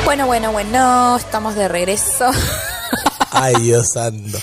Bueno, estamos de regreso. Ay, Dios santo.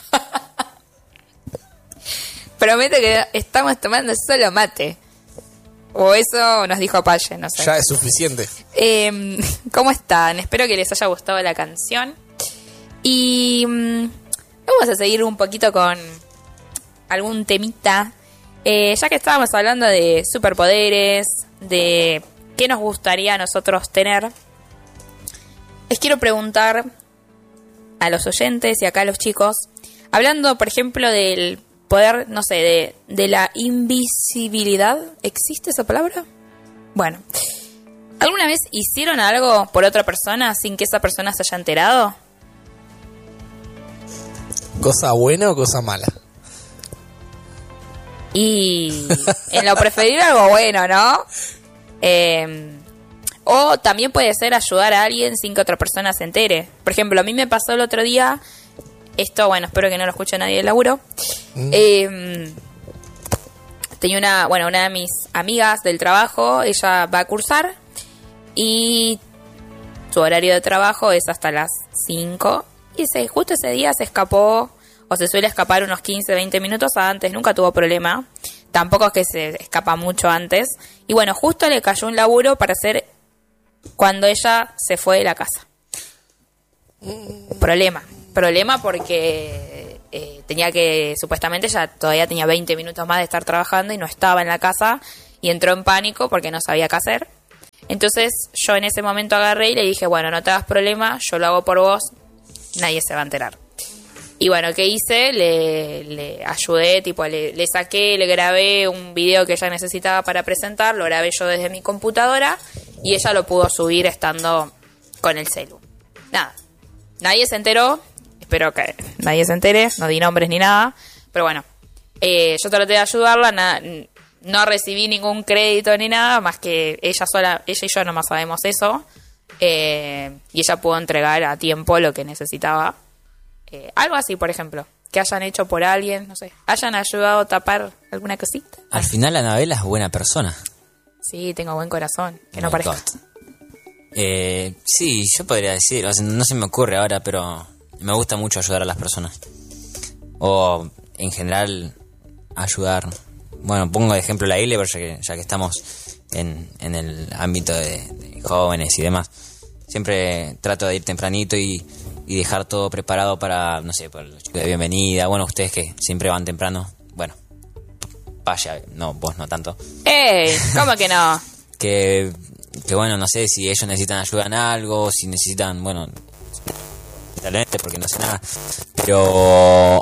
Prometo que estamos tomando solo mate. O eso nos dijo Paye, no sé. Ya es suficiente. ¿Cómo están? Espero que les haya gustado la canción. Y vamos a seguir un poquito con algún temita. Ya que estábamos hablando de superpoderes, de qué nos gustaría a nosotros tener, les quiero preguntar a los oyentes y acá a los chicos, hablando por ejemplo del poder, no sé, de la invisibilidad. ¿Existe esa palabra? Bueno, ¿alguna vez hicieron algo por otra persona sin que esa persona se haya enterado? ¿Cosa buena o cosa mala? Y en lo preferible algo bueno, ¿no? O también puede ser ayudar a alguien sin que otra persona se entere. Por ejemplo, a mí me pasó el otro día, esto, bueno, espero que no lo escuche nadie del laburo. Tenía una de mis amigas del trabajo, ella va a cursar y su horario de trabajo es hasta las 5. Y justo ese día se escapó, o se suele escapar unos 15, 20 minutos antes, nunca tuvo problema. Tampoco es que se escapa mucho antes. Y bueno, justo le cayó un laburo para hacer cuando ella se fue de la casa. Problema porque tenía que, supuestamente ella todavía tenía 20 minutos más de estar trabajando y no estaba en la casa y entró en pánico porque no sabía qué hacer. Entonces yo en ese momento agarré y le dije, bueno, no te hagas problema, yo lo hago por vos, nadie se va a enterar. Y bueno, ¿qué hice? Le ayudé, tipo le saqué, le grabé un video que ella necesitaba para presentar, lo grabé yo desde mi computadora y ella lo pudo subir estando con el celu. Nada, nadie se enteró, espero que nadie se entere, no di nombres ni nada, pero bueno, yo traté de ayudarla, no recibí ningún crédito ni nada, más que ella y yo nomás sabemos eso, y ella pudo entregar a tiempo lo que necesitaba. Algo así, por ejemplo, que hayan hecho por alguien, no sé, hayan ayudado a tapar alguna cosita. Al final Anabela es buena persona. Sí, tengo buen corazón, que no My parezca. God. Sí, yo podría decir, o sea, no se me ocurre ahora, pero me gusta mucho ayudar a las personas. O en general ayudar. Bueno, pongo de ejemplo la ILE, ya que estamos en el ámbito de jóvenes y demás. Siempre trato de ir tempranito y dejar todo preparado para, no sé, para los chicos de bienvenida. Bueno, ustedes que siempre van temprano. Bueno, vaya, no, vos no tanto. ¡Ey! ¿Cómo que no? Que bueno, no sé si ellos necesitan ayuda en algo, si necesitan, bueno, talente porque no sé nada. Pero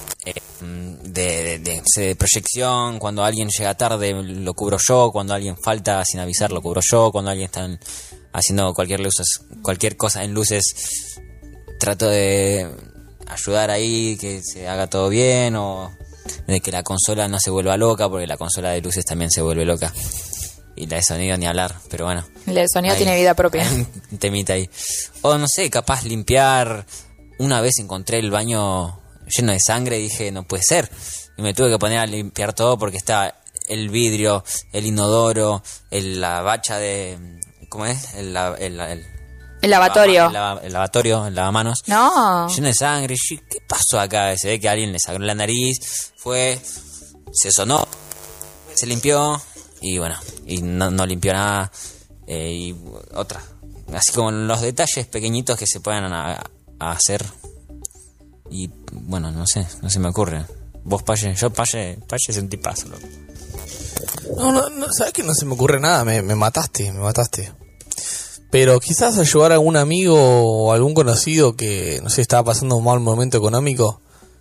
de proyección, cuando alguien llega tarde lo cubro yo, cuando alguien falta sin avisar lo cubro yo, cuando alguien está haciendo cualquier cosa en luces, trato de ayudar ahí, que se haga todo bien, o de que la consola no se vuelva loca, porque la consola de luces también se vuelve loca. Y la de sonido ni hablar, pero bueno. La de sonido tiene vida propia. Un temita ahí. O no sé, capaz limpiar. Una vez encontré el baño lleno de sangre y dije, no puede ser. Y me tuve que poner a limpiar todo porque está el vidrio, el inodoro, la bacha de... ¿Cómo es? El lavatorio. El lavatorio, el lavamanos. No. Lleno de sangre. Y, ¿qué pasó acá? Se ve que alguien le sacó la nariz, se sonó, se limpió y bueno, y no limpió nada. Y otra. Así como los detalles pequeñitos que se puedan hacer. Y bueno, no sé, no se me ocurre. Vos, Paye, Paye es un tipazo, loco. No, ¿sabes que no se me ocurre nada? Me mataste. Pero quizás ayudar a algún amigo o algún conocido que, no sé, estaba pasando un mal momento económico.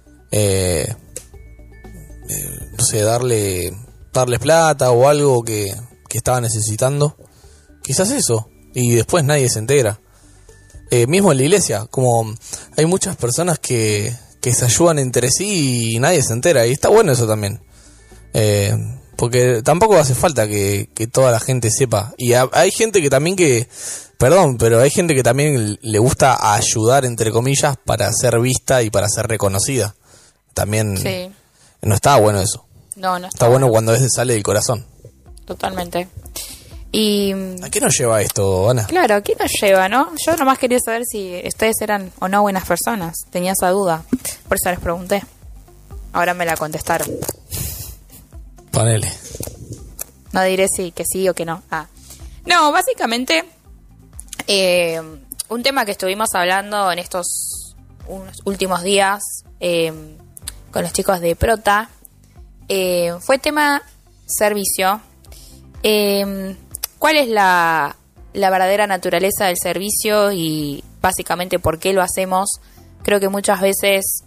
No sé, darles plata o algo que estaba necesitando. Quizás eso. Y después nadie se entera. Mismo en la iglesia, como hay muchas personas que se ayudan entre sí y nadie se entera. Y está bueno eso también. Porque tampoco hace falta que toda la gente sepa. Y hay gente que también pero hay gente que también le gusta ayudar, entre comillas, para ser vista y para ser reconocida. También sí. No está bueno eso. No está bueno cuando a veces sale del corazón. Totalmente. Y ¿A qué nos lleva esto, Ana? claro, ¿qué nos lleva, no? Yo nomás quería saber si ustedes eran o no buenas personas. Tenía esa duda. Por eso les pregunté. Ahora me la contestaron. Ponele. No diré si que sí o que no. No, básicamente, un tema que estuvimos hablando en estos unos últimos días con los chicos de Prota fue tema servicio. ¿Cuál es la verdadera naturaleza del servicio y básicamente por qué lo hacemos? Creo que muchas veces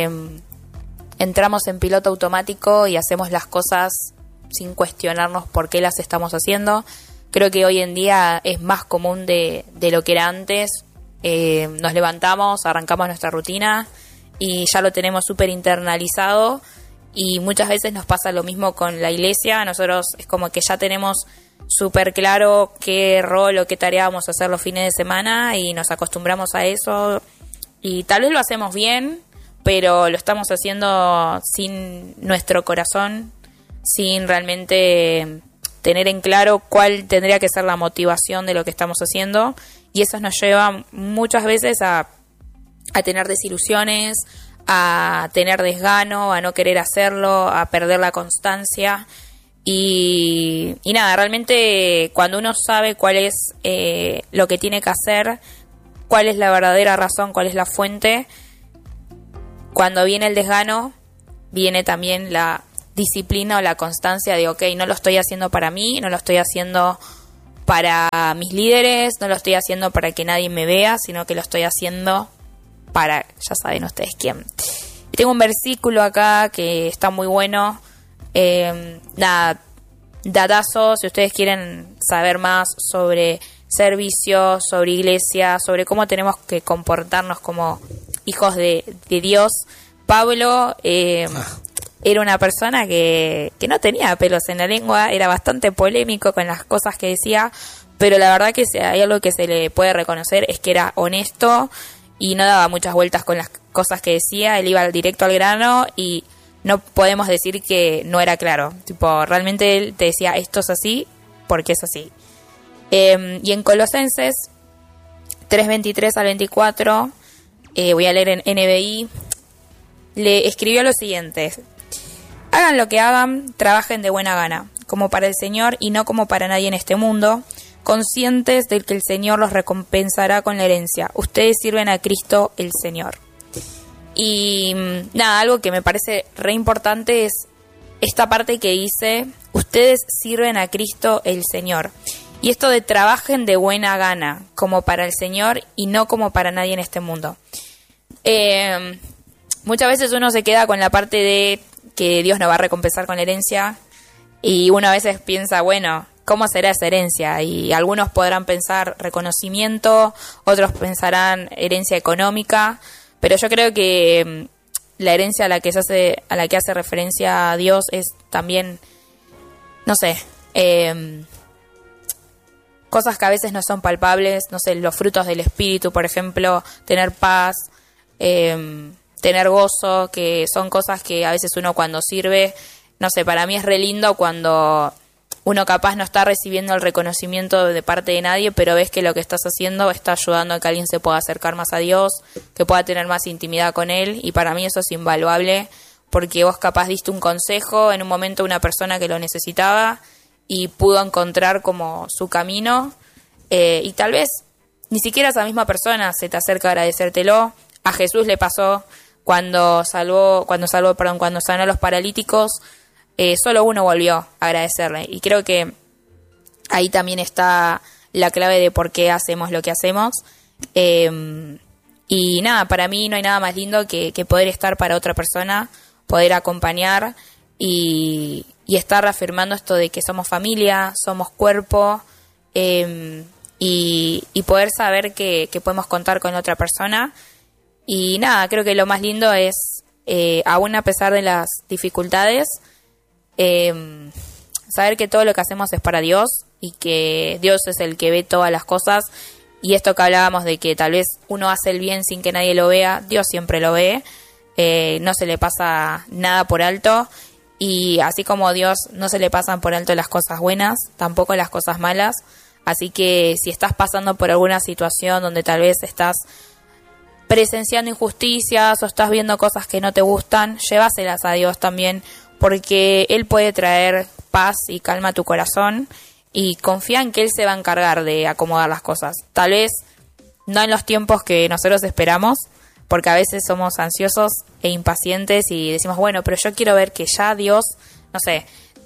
entramos en piloto automático y hacemos las cosas sin cuestionarnos por qué las estamos haciendo. Creo que hoy en día es más común de lo que era antes. Nos levantamos, arrancamos nuestra rutina y ya lo tenemos súper internalizado, y muchas veces nos pasa lo mismo con la iglesia. Nosotros es como que ya tenemos súper claro qué rol o qué tarea vamos a hacer los fines de semana y nos acostumbramos a eso, y tal vez lo hacemos bien, pero lo estamos haciendo sin nuestro corazón, sin realmente tener en claro cuál tendría que ser la motivación de lo que estamos haciendo, y eso nos lleva muchas veces a tener desilusiones, a tener desgano, a no querer hacerlo, a perder la constancia. Y nada, realmente cuando uno sabe cuál es lo que tiene que hacer, cuál es la verdadera razón, cuál es la fuente, cuando viene el desgano, viene también la disciplina o la constancia de, ok, no lo estoy haciendo para mí, no lo estoy haciendo para mis líderes, no lo estoy haciendo para que nadie me vea, sino que lo estoy haciendo para, ya saben ustedes quién. Tengo un versículo acá que está muy bueno. Nada, datazo, si ustedes quieren saber más sobre servicio, sobre iglesia, sobre cómo tenemos que comportarnos como hijos de Dios. Pablo era una persona que no tenía pelos en la lengua, era bastante polémico con las cosas que decía, pero la verdad que si hay algo que se le puede reconocer es que era honesto y no daba muchas vueltas con las cosas que decía. Él iba directo al grano y no podemos decir que no era claro. Tipo, realmente él te decía, esto es así porque es así. Y en Colosenses 3:23 al 24, voy a leer en NBI, le escribió lo siguiente: hagan lo que hagan, trabajen de buena gana, como para el Señor y no como para nadie en este mundo, conscientes de que el Señor los recompensará con la herencia. Ustedes sirven a Cristo el Señor. Y nada, algo que me parece re importante es esta parte que dice, ustedes sirven a Cristo el Señor. Y esto de trabajen de buena gana, como para el Señor y no como para nadie en este mundo. Muchas veces uno se queda con la parte de que Dios nos va a recompensar con la herencia, y uno a veces piensa, bueno, ¿cómo será esa herencia? Y algunos podrán pensar reconocimiento, otros pensarán herencia económica, pero yo creo que la herencia a la que hace referencia a Dios es también, no sé, cosas que a veces no son palpables, no sé, los frutos del espíritu, por ejemplo, tener paz, tener gozo, que son cosas que a veces uno cuando sirve, no sé, para mí es re lindo cuando uno capaz no está recibiendo el reconocimiento de parte de nadie, pero ves que lo que estás haciendo está ayudando a que alguien se pueda acercar más a Dios, que pueda tener más intimidad con Él, y para mí eso es invaluable, porque vos capaz diste un consejo en un momento a una persona que lo necesitaba y pudo encontrar como su camino, y tal vez ni siquiera esa misma persona se te acerca a agradecértelo. A Jesús le pasó cuando sanó a los paralíticos, solo uno volvió a agradecerle, y creo que ahí también está la clave de por qué hacemos lo que hacemos. Y nada, para mí no hay nada más lindo que poder estar para otra persona, poder acompañar y estar reafirmando esto de que somos familia, somos cuerpo, y poder saber que podemos contar con otra persona. Y nada, creo que lo más lindo es, aún a pesar de las dificultades, saber que todo lo que hacemos es para Dios y que Dios es el que ve todas las cosas. Y esto que hablábamos de que tal vez uno hace el bien sin que nadie lo vea, Dios siempre lo ve, no se le pasa nada por alto. Y así como a Dios no se le pasan por alto las cosas buenas, tampoco las cosas malas. Así que si estás pasando por alguna situación donde tal vez estás presenciando injusticias o estás viendo cosas que no te gustan, llévaselas a Dios también, porque Él puede traer paz y calma a tu corazón, y confía en que Él se va a encargar de acomodar las cosas. Tal vez no en los tiempos que nosotros esperamos, porque a veces somos ansiosos e impacientes y decimos, bueno, pero yo quiero ver que ya Dios, no sé,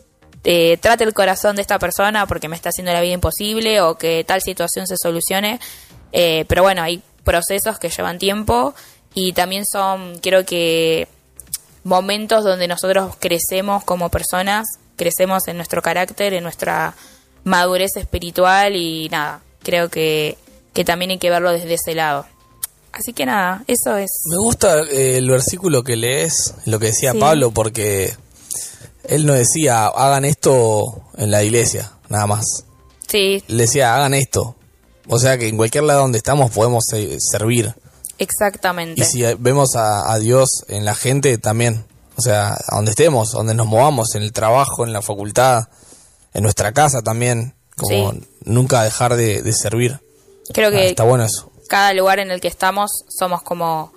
trate el corazón de esta persona porque me está haciendo la vida imposible, o que tal situación se solucione. Pero bueno, hay procesos que llevan tiempo, y también son, creo que, momentos donde nosotros crecemos como personas, crecemos en nuestro carácter, en nuestra madurez espiritual, y nada, creo que también hay que verlo desde ese lado. Así que nada, eso es. Me gusta el versículo que lees, lo que decía Pablo, porque él no decía hagan esto en la iglesia, nada más. Sí. Le decía hagan esto. O sea que en cualquier lado donde estamos podemos servir. Exactamente. Y si vemos a Dios en la gente también, o sea, a donde estemos, donde nos movamos, en el trabajo, en la facultad, en nuestra casa también, como nunca dejar de servir. Creo que está bueno eso. Cada lugar en el que estamos somos como,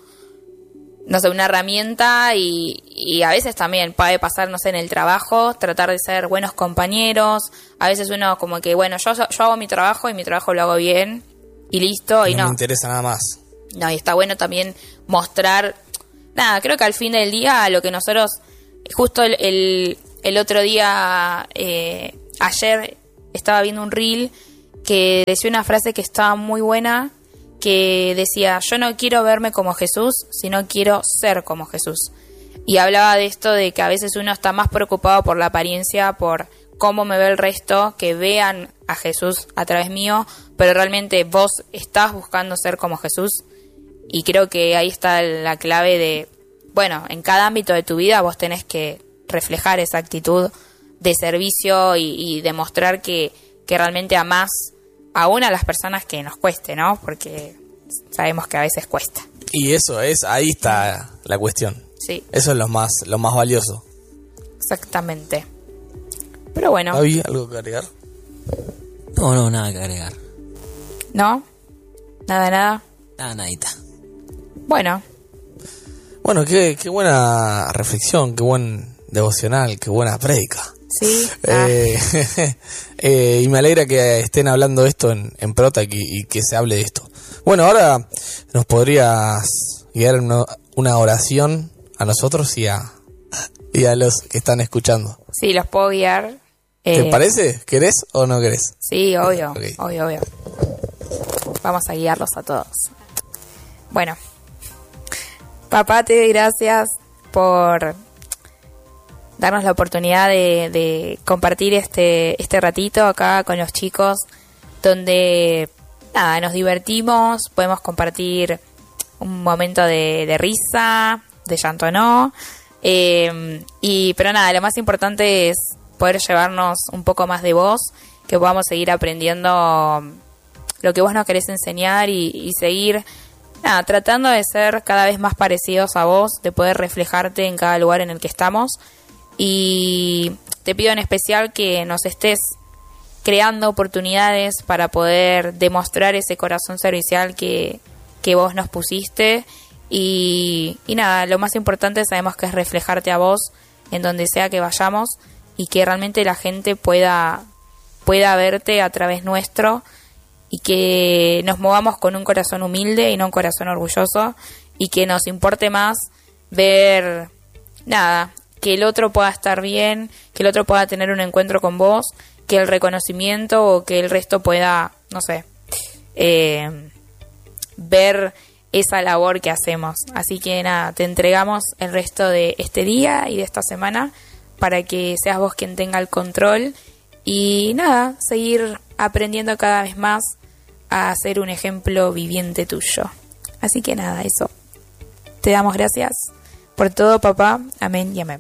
no sé, una herramienta, y a veces también puede pasar, no sé, en el trabajo, tratar de ser buenos compañeros. A veces uno como que, bueno, yo hago mi trabajo y mi trabajo lo hago bien y listo, y no me interesa nada más. No, y está bueno también mostrar, nada, creo que al fin del día lo que nosotros, justo el otro día, ayer estaba viendo un reel que decía una frase que estaba muy buena, que decía, yo no quiero verme como Jesús, sino quiero ser como Jesús. Y hablaba de esto, de que a veces uno está más preocupado por la apariencia, por cómo me ve el resto, que vean a Jesús a través mío, pero realmente vos estás buscando ser como Jesús. Y creo que ahí está la clave de, bueno, en cada ámbito de tu vida vos tenés que reflejar esa actitud de servicio y demostrar que realmente amás aún a las personas que nos cueste, ¿no? Porque sabemos que a veces cuesta. Y eso es, ahí está la cuestión. Sí. Eso es lo más valioso. Exactamente. Pero bueno. ¿Javi, algo que agregar? No, nada que agregar. ¿No? Nada. Nadita. Bueno, qué buena reflexión, qué buen devocional, qué buena prédica. Sí. Y me alegra que estén hablando esto en Protac y que se hable de esto. Bueno, ahora nos podrías guiar una oración a nosotros y a los que están escuchando. Sí, los puedo guiar. ¿Te parece? ¿Querés o no querés? Sí, obvio, Okay. obvio. Vamos a guiarlos a todos. Bueno, papá, te doy gracias por darnos la oportunidad de compartir este ratito acá con los chicos, donde nada, nos divertimos, podemos compartir un momento de risa, de llanto no, pero nada, lo más importante es poder llevarnos un poco más de vos, que podamos seguir aprendiendo lo que vos nos querés enseñar y seguir tratando de ser cada vez más parecidos a vos, de poder reflejarte en cada lugar en el que estamos. Y te pido en especial que nos estés creando oportunidades para poder demostrar ese corazón servicial que vos nos pusiste. Y nada, lo más importante sabemos que es reflejarte a vos en donde sea que vayamos, y que realmente la gente pueda verte a través nuestro, y que nos movamos con un corazón humilde y no un corazón orgulloso, y que nos importe más ver que el otro pueda estar bien, que el otro pueda tener un encuentro con vos, que el reconocimiento, o que el resto pueda, no sé, ver esa labor que hacemos. Así que nada, te entregamos el resto de este día y de esta semana para que seas vos quien tenga el control, y nada, seguir aprendiendo cada vez más a ser un ejemplo viviente tuyo. Así que nada, eso. Te damos gracias por todo, papá. Amén y amén.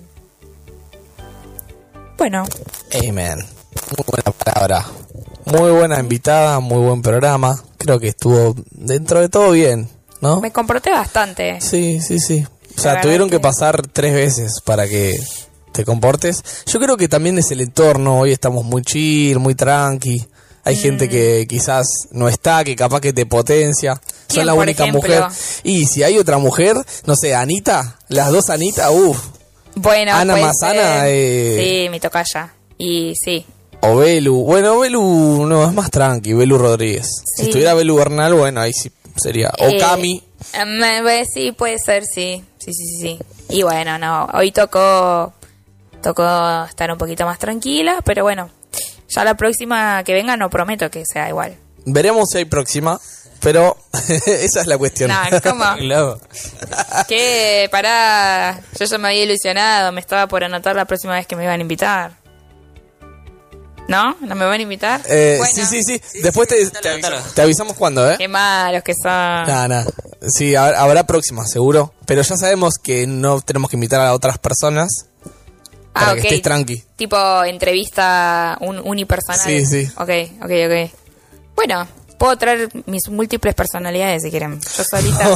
Bueno. Amén. Muy buena palabra. Muy buena invitada, muy buen programa. Creo que estuvo dentro de todo bien, ¿no? Me comporté bastante. Sí. O sea, tuvieron que pasar 3 veces para que te comportes. Yo creo que también es el entorno. Hoy estamos muy chill, muy tranqui. Hay gente que quizás no está, que capaz que te potencia. ¿Quién, Son la por única ejemplo? mujer. Y si hay otra mujer, no sé, Anita, las dos Anita, Bueno, Ana puede Massana, ser. Sí, mi tocaya. Y sí. o Belu. Bueno, Belu no, es más tranqui, Belu Rodríguez. Sí. Si estuviera Belu Bernal, bueno, ahí sí sería. O Cami. Sí, puede ser, sí. Sí. Y bueno, no, hoy tocó estar un poquito más tranquila, pero bueno, ya la próxima que venga no prometo que sea igual. Veremos si hay próxima, pero esa es la cuestión. No, ¿cómo? Claro. ¿Qué? Pará, yo ya me había ilusionado, me estaba por anotar la próxima vez que me iban a invitar. ¿No? ¿No me van a invitar? Bueno. Sí. Después te avisamos cuándo, ¿eh? Qué malos que son. Nada. Sí, habrá próxima, seguro. Pero ya sabemos que no tenemos que invitar a otras personas para que estés tranqui. Tipo entrevista unipersonal. Sí. Ok. Bueno, puedo traer mis múltiples personalidades si quieren. Yo solita.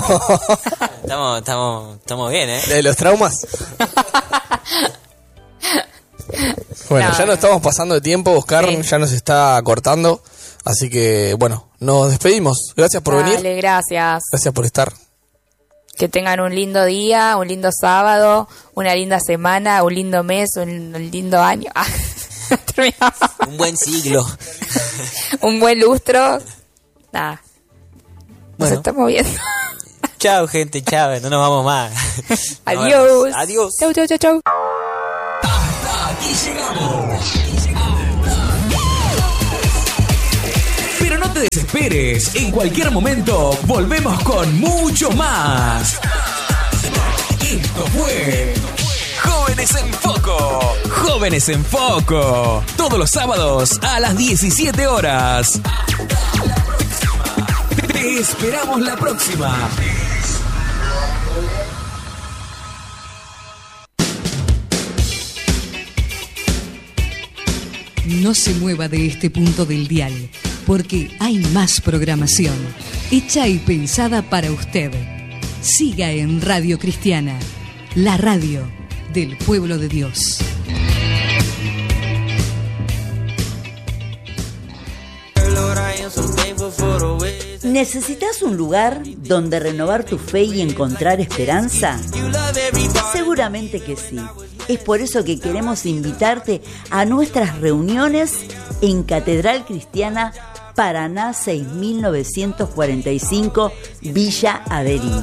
Estamos bien, ¿eh? ¿De los traumas? Bueno, No, ya nos estamos pasando de tiempo, Oscar, Sí. ya nos está cortando. Así que, bueno, nos despedimos. Gracias por venir. Dale, gracias. Gracias por estar. Que tengan un lindo día, un lindo sábado, una linda semana, un lindo mes, un lindo año. Terminamos. Un buen siglo. Un buen lustro. Nada. Nos Bueno. estamos viendo. Chao, gente, chao. No nos vamos más. Adiós. Adiós. Chau. Aquí llegamos. Pero no te desesperes, en cualquier momento volvemos con mucho más. Esto fue Jóvenes en Foco. Jóvenes en Foco. Todos los sábados a las 17 horas. Te esperamos la próxima. No se mueva de este punto del dial, porque hay más programación, hecha y pensada para usted. Siga en Radio Cristiana, la radio del pueblo de Dios. ¿Necesitas un lugar donde renovar tu fe y encontrar esperanza? Seguramente que sí. Es por eso que queremos invitarte a nuestras reuniones en Catedral Cristiana Paraná 6945, Villa Averina.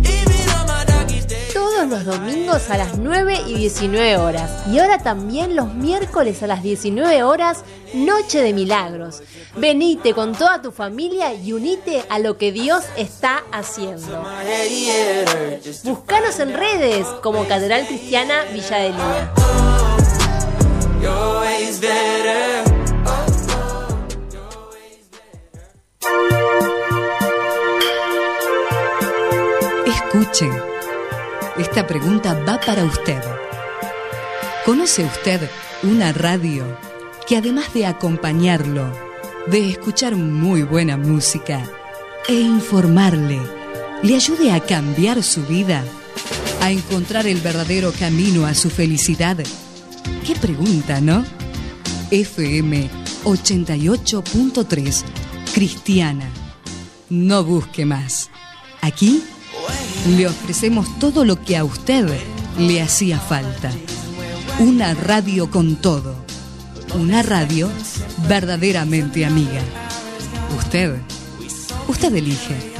Todos los domingos a las 9 y 19 horas. Y ahora también los miércoles a las 19 horas, Noche de Milagros. Venite con toda tu familia y unite a lo que Dios está haciendo. Búscanos en redes como Catedral Cristiana Villa de Luna. Escuche, esta pregunta va para usted. ¿Conoce usted una radio que además de acompañarlo, de escuchar muy buena música e informarle, le ayude a cambiar su vida, a encontrar el verdadero camino a su felicidad? ¿Qué pregunta, no? FM 88.3, Cristiana. No busque más. Aquí le ofrecemos todo lo que a usted le hacía falta. Una radio con todo. Una radio verdaderamente amiga. Usted elige.